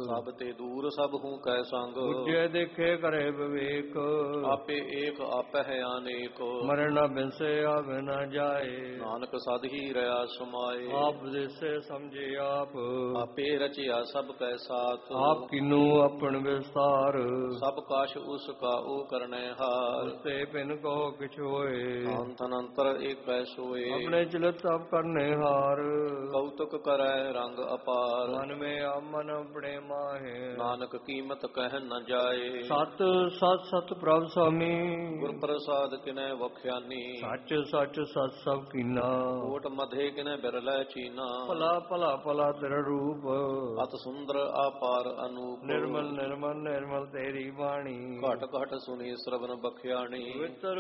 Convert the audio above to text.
ਸਭ ਤੇ ਦੂਰ ਸਭ ਹੂੰ ਕੈ ਸੰਗ। ਉਜੈ ਦੇਖੇ ਕਰੇ ਵਿਵੇਕ, ਆਪੇ ਏਕ ਆਪੈ ਹੈ ਅਨੇਕ। ਮਰੈ ਨ ਬਿਨਸੇ ਆਵੇ ਨ ਜਾਏ, ਨਾਨਕ ਸਦ ਹੀ ਰਹਾ ਸਮਾਏ। ਆਪ ਦੇਸੇ ਸਮਝੇ ਆਪ, ਆਪੇ ਰਚਿਆ ਸਭ ਕੈ ਸਾਥ। ਆਪ ਕਿਨੂ ਆਪਣ ਵਿਸਤਾਰ, ਸਭ ਕਾਛ ਉਸ ਕਾ ਓ ਕਰਨੈ ਹਾਰ। ਉਸਤੇ ਬਿਨ ਕੋ ਕਿਛ ਹੋਏ, ਅੰਤਨ ਅੰਤਰ ਏਕੈ ਸੋਏ। ਆਪਣੇ ਚਿਲਤ ਸਭ ਕਰਨੇ ਹਾਰ। ਕੌਤੁਕ ਕਰੈ ਰੰਗ ਅਪਾਰ, ਮਨ ਮੇ ਆਮਨ ਆਪਣੇ ਮਾਹੇ, ਨਾਨਕ ਕੀਮਤ ਕਹਿ ਨ ਜਾਏ। ਸਤ ਸਤ ਸਤ ਪ੍ਰਭ ਸੁਆਮੀ, ਗੁਰ ਪ੍ਰਸਾਦ ਕਿਨੈ ਵਖਿਆਨੀ। ਸੱਚ ਸੱਚ ਸਤ ਸਭ ਕੀਨਾ, ਕੋਟ ਮਧੇ ਕਿਨੈ ਬਿਰਲੈ ਚੀਨਾ। ਭਲਾ ਭਲਾ ਭਲਾ ਤੇਰਾ ਰੂਪ, ਅਤ ਸੁੰਦਰ ਆਪਾਰ ਅਨੂਪ। ਨਿਰਮਲ ਨਿਰਮਲ ਨਿਰਮਲ ਤੇਰੀ ਬਾਣੀ, ਘਟ ਘਟ ਸੁਨੀ ਸਰਵਨ ਬਖਿਆਣੀ। ਪਵਿੱਤਰ